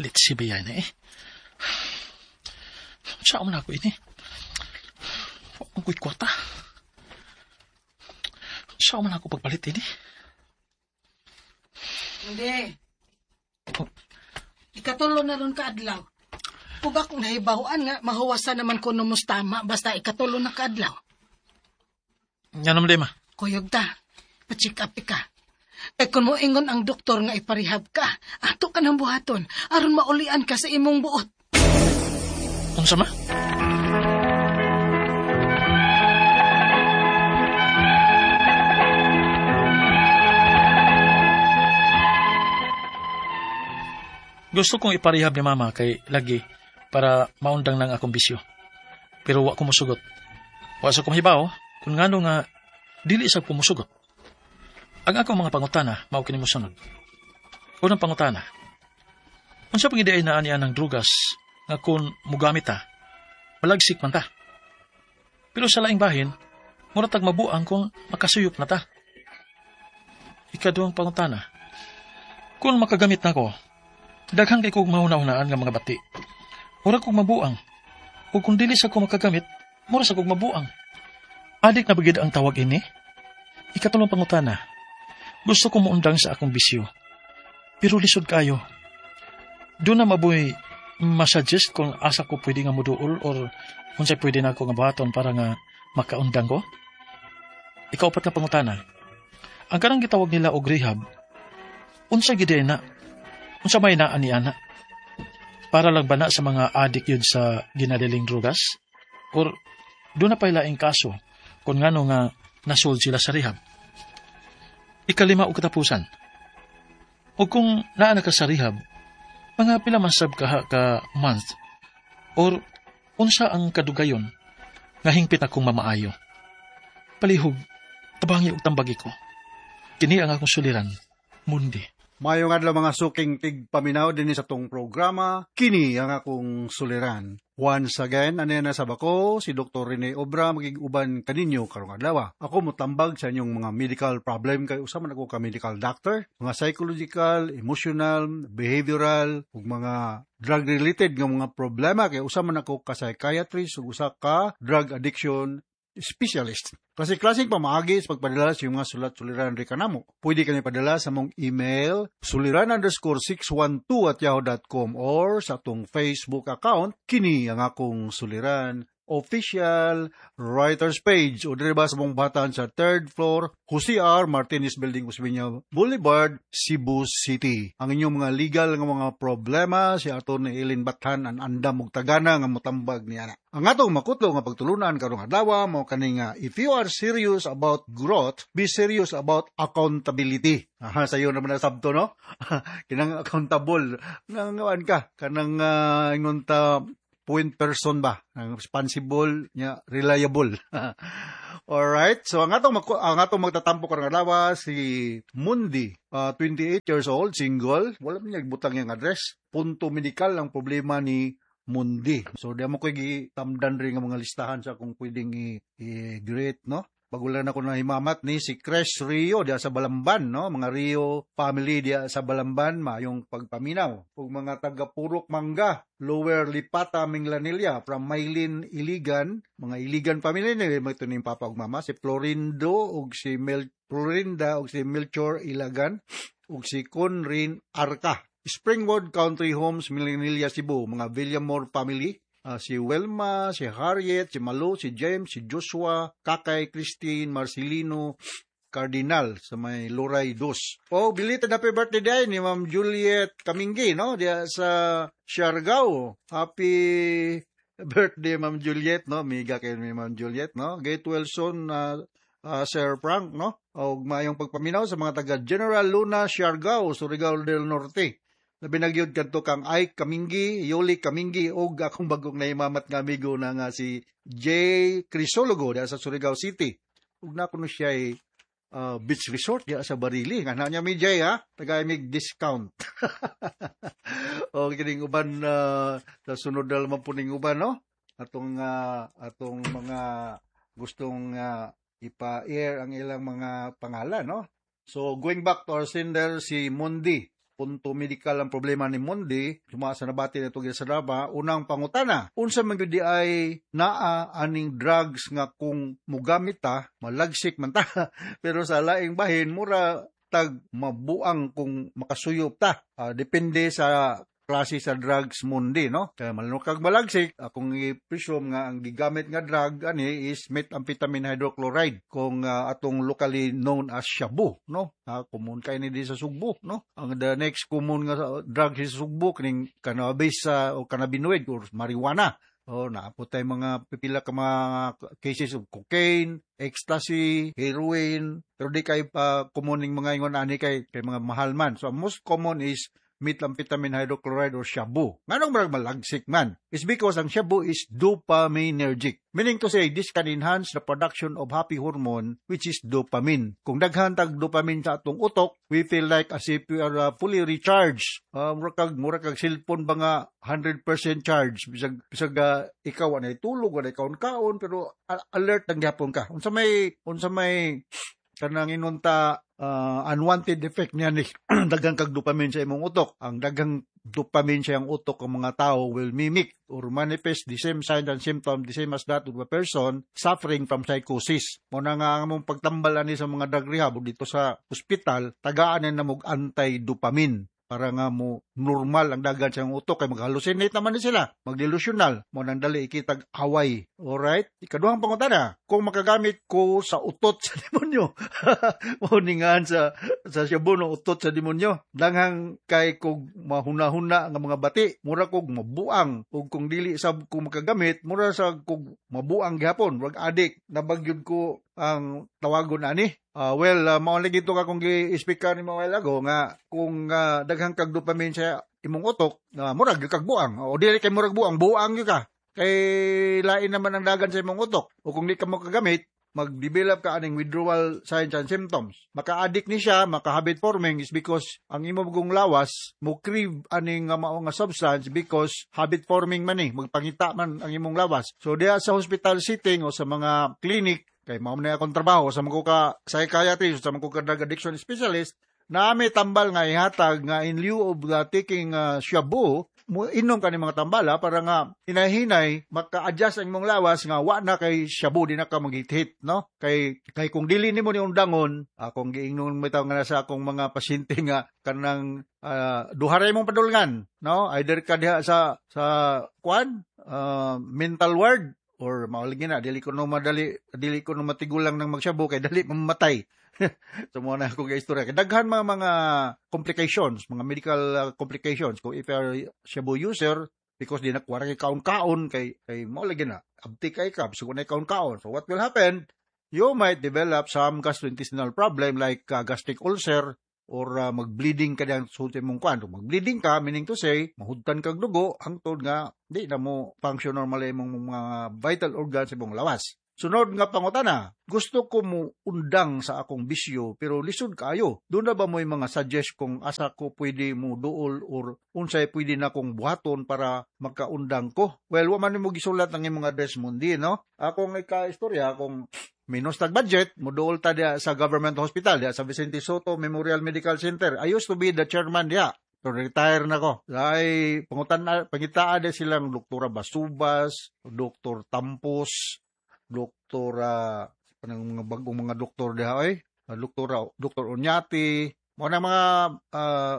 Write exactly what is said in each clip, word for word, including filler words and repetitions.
Litsi ba yan eh? Saan mo na ako ini? Huwag mong kuit kwarta. Saan mo na ako pagpalit ini? Hindi. Oh. Ikatulo na ron kaadlaw. Kung akong nahibahuan nga, mahuwasan naman ko numus tama basta ikatulo na kaadlaw. Yan naman, Dema. Kuyog ta, pa-check up ka. Eh kung mo ingon ang doktor nga iparehab ka, ato ka ng buhaton, aron maulian ka sa imong buot. Ang sama? Gusto kong iparehab ni Mama kay lagi para maundang ng akong bisyo. Pero wa ko musugot. Wa sa kumahibaw kung ngano nga dili sa pumusugot. Ang akong mga pangutana mao kini mosunod. Unang pangutana. Unsa pang ideya na aniya ng drugas nga kung mugamit ta, malagsik man ta. Pero sa laing bahin, muratag mabuang kung makasuyop na ta. Ikaduhang pangutana. Kung makagamit na ko, daghan kay kog mahuna-hunaan nga mga bati. Mura kog mabuang. O kung dili sa ko makagamit, mura sa kog mabuang. Adik na bagid ang tawag ini? Ikatulong pangutana. Gusto ko muundang sa akong bisyo. Pero lisod kayo. Doon na mabuhay masuggest kung asa ko pwede nga muduol or kung sa'y pwede na ako nga bahaton para nga makaundang ko. Ikaupat na pangutana. Ang karang gitawag nila og rehab, unsa gid na? Unsa may naan ni ana? Para lang ba na sa mga adik yun sa ginadiling drugas? Or doon na pa ilaing kaso kung ngano nga nasold sila sa rehab? Ikalima o katapusan. O kung naana ka sa rehab, mga pila man sab ka ka month or unsa ang kadugayon nga hingpit akong mamaayo. Palihog, tabangi og tambagi ko. Kini ang akong suliran, Mundi. Mayong adlaw mga suking tigpaminaw din sa tong programa, kini ang akong suliran. Once again, ano na sa bako, si Doctor Rene Obra magig-uban kaninyo karong adlaw. Ako mutambag sa inyong mga medical problem kay usa man ako ka medical doctor, mga psychological, emotional, behavioral, ug mga drug-related nga mga problema kay usa man ako ka psychiatrist ug usa ka drug addiction specialist. Klase-klaseng pamaagi sa pagpadala sa mga sulat-suliran rin kanamo. Pwede kami padala sa mong email suliran underscore six one two at yahoo dot com or sa atong Facebook account, kini ang akong suliran official writer's page o dire ba sa mong batan sa third floor, Jose R. Martinez Building, Usmeña Boulevard, Cebu City. Ang inyong mga legal nga mga problema si Atty. Eileen Bathan ang andam og tagana nga motambag niya. Ang atong makutlo nga pagtulunan karong adlaw mo kani nga if you are serious about growth, be serious about accountability. Aha, sayo naman na sabto no. Kinang accountable nangawan ka kanang uh, ingon ta point person ba, ang responsible nya reliable. Alright, so ang atong ang atong magtatampo karong adlaw si Mundi, uh, twenty-eight years old, single, wala man niya butang yang address. Punto medikal ang problema ni Mundi. So di mo koy gitamdan rin nga mga listahan sa kung pwedeng i-great, no? Pagulan ako na himamat ni si Cres Rio diya sa Balamban, no? Mga Rio family diya sa Balamban, mayong pagpaminaw. Ug mga taga Purok Mangga, Lower Lipata, Minglanilla, from Maylin, Iligan, mga Iligan family ni may ito ni Papa ug Mama, si Florindo ug si Mel Florinda ug si Melchor Ilagan ug si Conrin Arca. Springwood Country Homes, Minglanilla, Cebu, mga Villamor family. Uh, si Welma, si Harriet, si Malo, si James, si Joshua, Kakay, Christine, Marcelino, Cardinal sa may Luray dos. Oh, belated happy birthday day ni Ma'am Juliet Kamingi, no? Diya sa Siargao. Happy birthday, Ma'am Juliet, no? Miga kayo ni Ma'am Juliet, no? Gate Wilson, uh, uh, Sir Frank, no? O mayong pagpaminaw sa mga taga General Luna, Siargao, Surigao del Norte. Labi nagyod kadto kang Ike Kamingi, Yoli Kamingi, o akong bagong naimamat nga amigo na nga si J. Crisologo diya sa Surigao City. Ug na kuno siya ay uh, beach resort diya sa Barili. Nga na niya mi J ha, tagay mig discount. O kining uban uh, sa sunod na lamang po ning uban, no? Atong, uh, atong mga gustong uh, ipa-air ang ilang mga pangalan, no? So going back to our sender, si Mundi. punto medikal ang problema ni Mondi, suma sa nabati na ito sa drama, unang pangutana, unsa man gyud di ay naa aning drugs nga kung mugamit ta, malagsik man ta, pero sa laing bahin, mura tag mabuang kung makasuyop ta. Uh, depende sa klase sa drugs Mondi, no? Kaya malunokag malagsik, akong i-presume nga ang gigamit nga drug ani is methamphetamine hydrochloride kung uh, atong locally known as shabu, no? Uh, common kay ni di sa Sugbo, no? Ang the next common nga drug sa Sugbo kining cannabis uh, o cannabinoid or marijuana. Oh, naapot tayo mga pipila ka mga cases of cocaine, ecstasy, heroin, pero di kay uh, common ning mga ingon ani kay kay mga mahal man. So most common is methamphetamine hydrochloride or shabu. Nganong marag malagsik man? It's because ang shabu is dopaminergic. Meaning to say, this can enhance the production of happy hormone, which is dopamine. Kung daghan tag dopamine sa atong utok, we feel like as if we are uh, fully recharged. Uh, murakag, murakag cellphone ba nga one hundred percent charge. Bisag, bisag uh, ikaw anay tulog, anay kaon-kaon, pero uh, alert ang gihapon ka. Unsa may, unsa may, kanang inunta, Uh, unwanted effect niya ni daghang kag dopamine sa imong utok. Ang daghang dopamine sa iyang utok ng mga tao will mimic or manifest the same signs and symptoms, the same as that of a person suffering from psychosis. Muna nga ang mong pagtambal ani sa mga drug rehab dito sa ospital, tagaan na mog anti-dopamine para nga mo normal ang dagan sa utok kay mag-hallucinate naman ni sila, mag-delusional, mo nang dali ikitag away. Alright? Ikaduhang pangutana, kung makagamit ko sa utot sa demonyo, mo ningan sa sa shabu no utot sa demonyo, danghang kay kog mahuna-huna nga mga bati, mura kog mabuang, ug kung dili sab ko makagamit, mura sa kog mabuang gihapon, wag adik, nabagyod ko ang tawagon ani. Uh, well, uh, maunlig ito ka kung i-speaker ni mga lago nga kung uh, daghang kag dopamine sa imong utok, uh, murag kag buang. O dili kay murag buang, buang gyud ka. Kay lain naman ang dagan sa imong utok. O kung di ka mo kagamit, mag-develop ka aning withdrawal signs and symptoms. Maka-addict ni siya, maka-habit forming is because ang imo mugong lawas mo crave aning uh, mao nga substance because habit forming man eh, magpangita man ang imong lawas. So diya sa hospital setting o sa mga clinic, kay mao na akong trabaho sa mga ka psychiatrist, sa mga ka drug addiction specialist, na may tambal nga ihatag nga in lieu of uh, taking uh, shabu, mo inom ka ni mga tambala para nga hinahinay maka-adjust ang imong lawas nga wa na kay shabu di na ka mag-hit, no? Kay kay kung dili nimo ni undangon, akong giingnon mo taw nga sa akong mga pasyente nga kanang uh, duharay mong padulngan, no? Either ka diha sa sa kwan uh, mental ward or maulig na, dili ko no madali, dili ko no matigulang ng magshabu, kay dali mamatay. So, muna akong istorya. Kay daghan mga mga complications, mga medical uh, complications, kung if you are shabu user, because di nakuha kay kaon-kaon, kay, kay maulig na, abdi kay ka, so kung na kaon-kaon. So, what will happen? You might develop some gastrointestinal problem like uh, gastric ulcer, or uh, mag-bleeding ka diyan sa mong kwan. Mag-bleeding ka, meaning to say, mahudtan kag dugo, hangtod nga, di na mo function normal imong mga vital organs sa imong lawas. Sunod nga pangutana, gusto ko mo undang sa akong bisyo, pero lisod kaayo. Doon na ba mo yung mga suggest kung asa ko pwede mo duol or unsay pwede na kong buhaton para magkaundang ko? Well, waman mo gisulat ng imong address Mondi, no? Akong ika-istorya, akong minus tag budget, muduol ta diya sa government hospital, diya sa Vicente Soto Memorial Medical Center. I used to be the chairman diya. So, retire na ko. Ay, pangutan, pangitaan din silang Doktora Basubas, Doktor Tampos, Doktora, panang mga bagong mga doktor diya, ay, Doktora, Doktor Onyati, mga mga uh,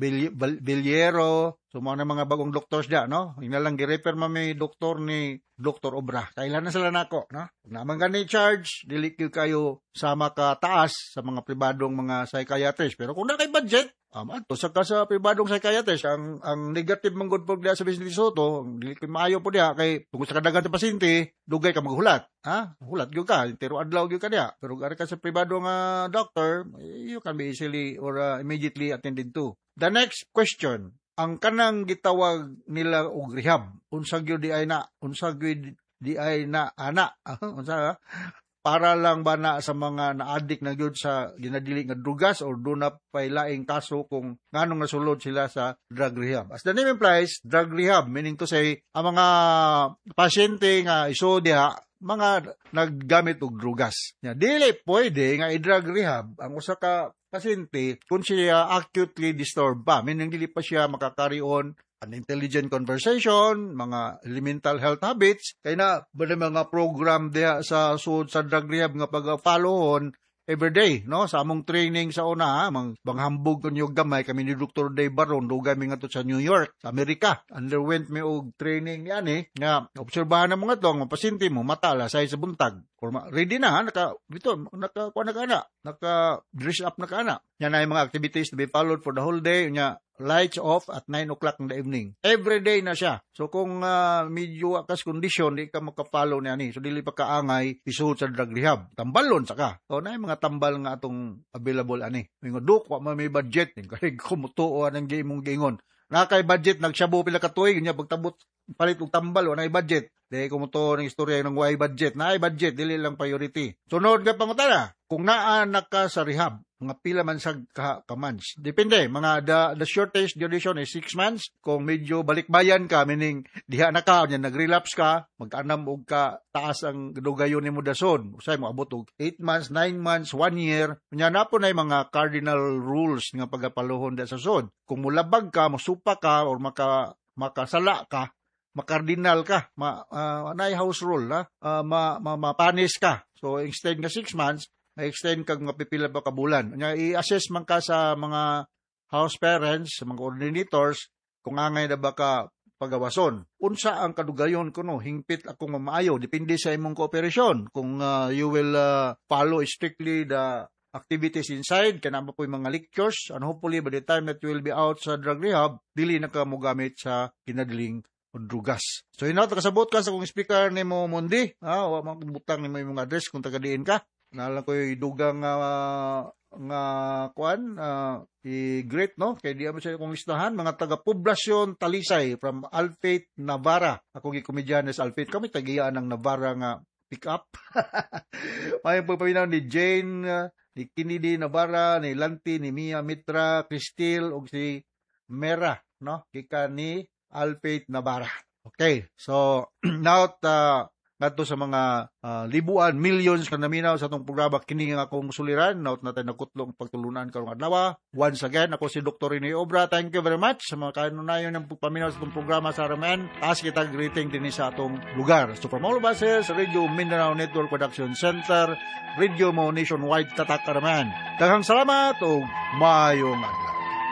Bilyero, so mga mga bagong doctors diya, no? Yung nalang gi-refer may doktor ni Doktor Obra. Kailan na sila nako, no? Naman gani charge, dili kayo sama ka taas sa mga pribadong mga psychiatrist. Pero kung na kay budget, um, ato sa ka sa pribadong psychiatrist, ang ang negative man gud pog diya sa Vicente Soto, dili kay maayo po diya kay tungod sa kadagan sa pasyente, dugay ka maghulat. Ha? Hulat gyud ka, pero adlaw gyud ka diya. Pero gari ka sa pribadong uh, doctor, you can be easily or uh, immediately attended to. The next question, ang kanang gitawag nila og rehab, unsa gyud di ay na, unsa gyud di ay na ana, unsa para lang ba na sa mga na-addict na gyud sa ginadili nga drugas or do na pay laing kaso kung nganong nasulod sila sa drug rehab. As the name implies, drug rehab, meaning to say, ang mga pasyente nga iso diha mga naggamit og drugas. Ya, dili pwede nga i-drug rehab ang usa ka pasyente kung siya acutely disturbed pa. Meaning, dili pa siya makakari on an intelligent conversation, mga elemental health habits, kaya na ba mga program diha sa sud sa drug rehab nga pag-followon everyday, no? Sa among training sa una, ha? Mang banghambog kon yung gamay kami ni Doctor Dave Baron, dugay mi nga to sa New York, sa Amerika. Underwent mi og training ni ani nga obserbahan na mga to, ang pasyente mo matala say sa buntag. Or ready na, ha? Naka dito, naka kuha na kana, naka dress up na kana. Yan ay mga activities to be followed for the whole day. Nya lights off at nine o'clock in the evening. Every day na siya. So kung uh, medyo akas kondisyon, di ka makapollow niya ni. So dili pa kaangay isuot sa drug rehab. Tambalon saka. So na mga tambal nga atong available ani. Mingo duk wa may budget ning kay kumutuo ang imong gingon. Na kay budget nagsabo pila ka tuig nya pagtabot palit og tambal wa nay budget. Dili kumutuo ng istorya ng way budget. Na ay budget dili lang priority. Sunod nga pangutana, kung naa naka sa rehab mga pila man sa ka, ka months. Depende, mga the, the shortest duration is six months. Kung medyo balikbayan ka, meaning diha na ka, yan, nag-relapse ka, mag-anam og ka, taas ang dugayon ni mo dason. Usay mo, abot og eight months, nine months, one year. Kanya na po na yung mga cardinal rules nga pagapaluhon da sa sod. Kung mulabag ka, masupa ka, or maka, makasala ka, makardinal ka, ma, uh, anay house rule, ha? Uh, ma, ma, mapanis ka. So, instead nga six months, na-extend kag mga pipila pa kabulan. I-assess man ka sa mga house parents, sa mga coordinators, kung angay na ba ka pagawason. Unsa ang kadugayon ko no, hingpit akong mamaayo. Depende sa imong kooperasyon. Kung uh, you will uh, follow strictly the activities inside, kanama po yung mga lectures, and hopefully by the time that you will be out sa drug rehab, dili na ka mo gamit sa kinadiling drugas. So, yun na, kasabot ka sa kong speaker ni mo Mundi. Ha, wa makabutang ni mo yung address kung tagadiin ka. Nalang ko yung dugang uh, nga kuan, uh, i-great, no? Kaya di mo siya kong listahan, mga taga-poblasyon Talisay from Alfate, Navarra. Ako gikomedyanes Alfate. Kami tagiyaan ng Navarra nga pick-up. May pagpaminaw ni Jane, uh, ni Kennedy Navarra, ni Lanti, ni Mia Mitra, Cristil, o si Mera, no? Kika ni Alfate, Navarra. Okay, so now uh, nato sa mga uh, libuan, millions ka naminaw sa itong programa, kini nga akong suliran, naot natin nakutlong pagtulunan karong adlaw. Once again, ako si Doctor Rene Obra. Thank you very much sa mga kanunayon ng paminaw sa itong programa sa Aramen. Taas kita greeting din sa atong lugar. So from all of us, Radio Mindanao Network Production Center, Radio Mo Nationwide Tatak Aramen. Daghang salamat o mayong adlaw.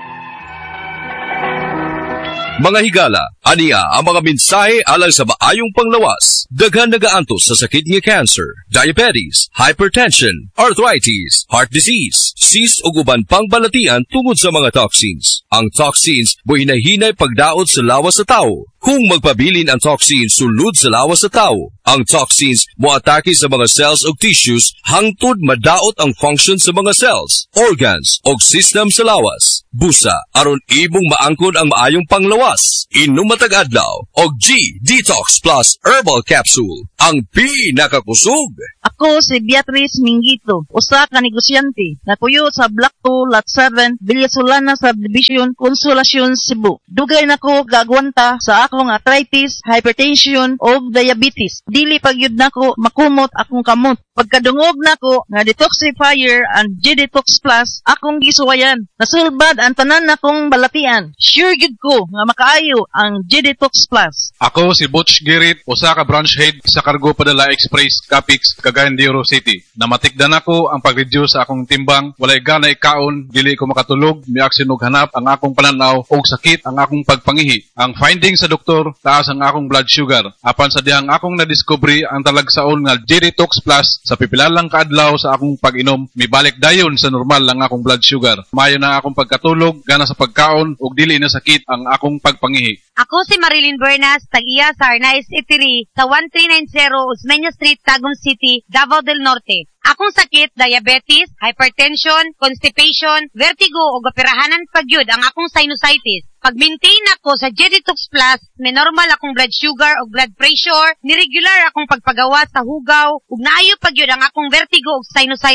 Mga higala, aniya ang mga mensahe alang sa maayong panglawas. Daghan nagaantos sa sakit nga cancer, diabetes, hypertension, arthritis, heart disease, cyst ug uban pang balatian tungod sa mga toxins. Ang toxins mo hinahinay pagdaot sa lawas sa tao. Kung magpabilin ang toxins sulod sa lawas sa tao, ang toxins mo atake sa mga cells o tissues hangtod madaot ang function sa mga cells, organs o system sa lawas. Busa aron ibong maangkon ang maayong panglawas. Inom matag adlaw og G Detox Plus Herbal Capsule, ang pinakakusog. Ako si Beatrice Mingito, usa ka negosyante, napuyo sa Block two, Lot seven, Villasolana Subdivision, Consolacion, Cebu. Dugay nako gagwanta sa akong arthritis, hypertension o diabetes. Dili pagyud nako makumot akong kamot. Pagkadungog nako nga detoxifier and G-Detox Plus, akong gisuwayan. Nasulbad ang tanan nakong balatian. Sure gid ko nga makaayo ang G-Detox Plus. Ako si Butch Girit, usa ka branch head sa Cargo Padala Express, Capix, Cagayan de Oro City. Namatikdan ako ang pag-reduce sa akong timbang, walay ganay kaon, dili ko makatulog, miaksin og hanap ang akong pananaw og sakit ang akong pagpangihi. Ang finding sa doktor, taas ang akong blood sugar. Apan sa dihang akong nadiscovery ang talagsaon nga G-Detox Plus, sa pipilalang kaadlaw sa akong pag-inom, mibalik dayon sa normal ang akong blood sugar. Mayo na akong pagkatulog, gana sa pagkaon, ug dili na sakit ang akong pagpangihi. Ako si Marilyn Bernas, tag-iya sa Arnaiz Eatery sa one three nine zero Osmeña Street, Tagum City, Davao del Norte. Akong sakit, diabetes, hypertension, constipation, vertigo o gapirahanan pagyud ang akong sinusitis. Pag-maintain ako sa G-Detox Plus, may normal akong blood sugar o blood pressure, niregular akong pagpagawa sa hugaw, ug naayo pagyud ang akong vertigo o sinusitis.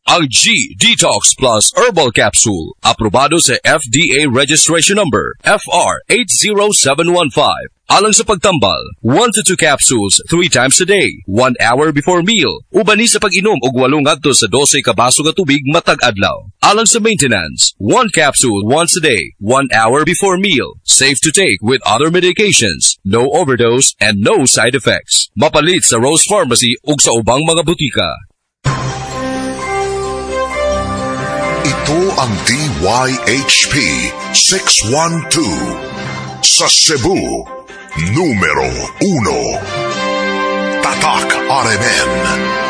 Ang G-Detox Plus Herbal Capsule, aprobado sa F D A Registration Number F R eight zero seven one five. Alang sa pagtambal, one to two capsules three times a day, one hour before meal. Ubani sa pag-inom og walong ngadto sa dose ka baso ka tubig matag adlaw. Alang sa maintenance, one capsule once a day, one hour before meal. Safe to take with other medications, no overdose and no side effects. Mapalit sa Rose Pharmacy ug sa ubang mga butika. Ito ang D Y H P six one two sa Cebu, numero uno. Tatak R M N.